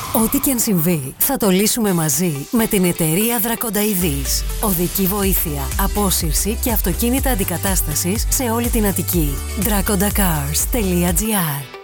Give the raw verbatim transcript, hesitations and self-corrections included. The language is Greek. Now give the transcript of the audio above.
Ό,τι και αν συμβεί, θα το λύσουμε μαζί με την εταιρεία Drakonda Ειδείς. Οδική βοήθεια, απόσυρση και αυτοκίνητα αντικατάστασης σε όλη την Αττική. drakonda cars τελεία gr